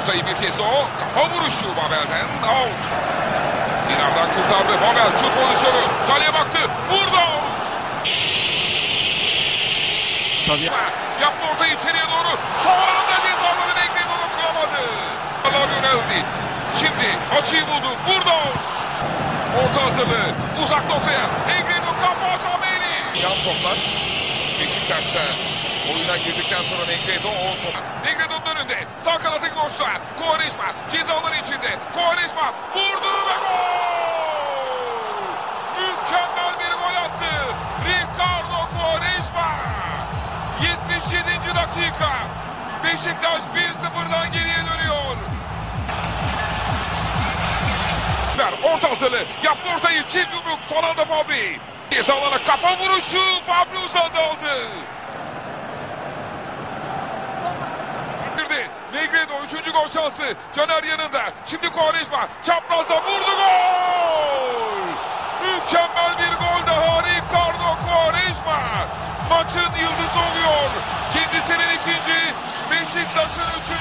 ortayı bir kez de o. Kafa vuruşu Babel'den. Out. Dinar'dan kurtardı. Babel şut pozisyonu. Kaleye baktı. Vurdu. Tabii. Yaptı ortayı içeriye doğru. Sonunda cezaları Negredo'nu kıramadı. Allah yöneldi. Şimdi açıyı buldu. Vurdu. Orta hazırlığı. Uzak noktaya. Negredo kafa Cameli. Yan toplar. Beşiktaş'ta oyuna girdikten sonra Negredo o top. Negredo'nun önünde. Sağ kanatı boşluğa. Quaresma cezaları içinde. Quaresma vurdu ve gol! Mükemmel bir gol attı. Ricardo Quaresma. 77. dakika. Beşiktaş 1-0'dan geriye dönüyor. Orta hazırlığı. Yaptı ortayı. Çift yumruk. Son anda Fabri. Cezalara kafa vuruşu. Fabri uzadı aldı. Negredo 3. gol şansı. Caner yanında. Şimdi Quaresma. Çaprazda vurdu gol. Mükemmel bir gol daha. Ricardo Quaresma. Maçın yıldızı oluyor. Kendisinin ikinci. Beşiktaş'ın 3.